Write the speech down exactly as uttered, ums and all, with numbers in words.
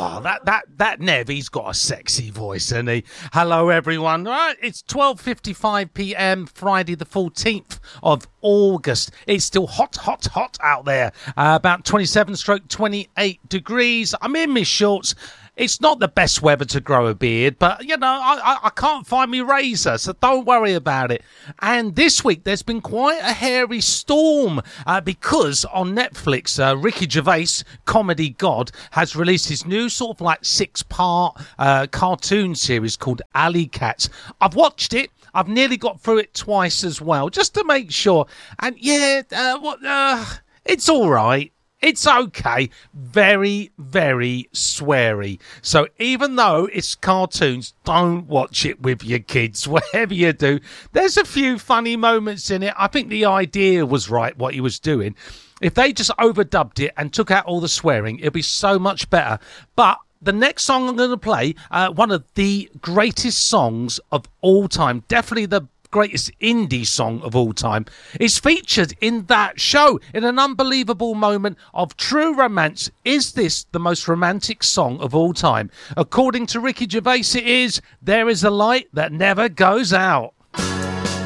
Oh, that, that, that Nev, he's got a sexy voice, hasn't he? Hello, everyone. All right, it's twelve fifty-five p.m, Friday the fourteenth of August. It's still hot, hot, hot out there. Uh, about twenty-seven stroke twenty-eight degrees. I'm in my shorts. It's not the best weather to grow a beard, but, you know, I, I, I can't find my razor, so don't worry about it. And this week, there's been quite a hairy storm uh, because on Netflix, uh, Ricky Gervais, comedy god, has released his new sort of like six-part uh, cartoon series called Alley Cats. I've watched it. I've nearly got through it twice as well, just to make sure. And, yeah, uh, what, uh, it's all right. It's okay. Very, very sweary. So even though it's cartoons, don't watch it with your kids. Whatever you do, there's a few funny moments in it. I think the idea was right, what he was doing. If they just overdubbed it and took out all the swearing, it'd be so much better. But the next song I'm going to play, uh, one of the greatest songs of all time, definitely the greatest indie song of all time, is featured in that show in an unbelievable moment of true romance. Is this the most romantic song of all time? According to Ricky Gervais, it is. There Is a Light That Never Goes Out.